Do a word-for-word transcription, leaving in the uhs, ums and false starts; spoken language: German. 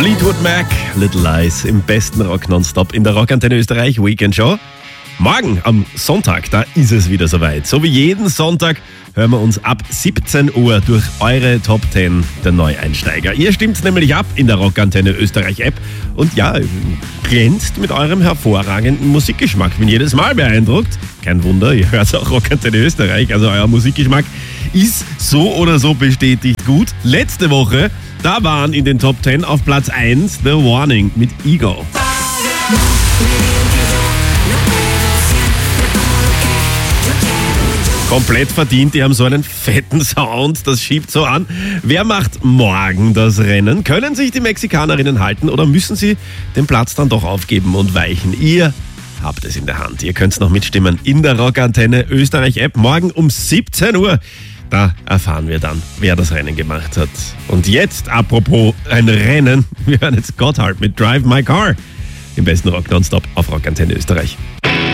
Fleetwood Mac, Little Lies im besten Rock Nonstop in der Rockantenne Österreich Weekend Show. Morgen am Sonntag, da ist es wieder soweit. So wie jeden Sonntag hören wir uns ab siebzehn Uhr durch eure Top zehn der Neueinsteiger. Ihr stimmt's nämlich ab in der Rockantenne Österreich App und ja, glänzt mit eurem hervorragenden Musikgeschmack. Bin jedes Mal beeindruckt. Kein Wunder, ihr hört auch Rockantenne Österreich, also euer Musikgeschmack ist so oder so bestätigt gut. Letzte Woche, da waren in den Top zehn auf Platz eins The Warning mit Ego. Komplett verdient, die haben so einen fetten Sound, das schiebt so an. Wer macht morgen das Rennen? Können sich die Mexikanerinnen halten oder müssen sie den Platz dann doch aufgeben und weichen? Ihr habt es in der Hand. Ihr könnt noch mitstimmen in der Rockantenne Österreich App. Morgen um siebzehn Uhr. Da erfahren wir dann, wer das Rennen gemacht hat. Und jetzt, apropos ein Rennen, wir hören jetzt Gotthard mit Drive My Car. Im besten Rock Nonstop auf Rockantenne Österreich.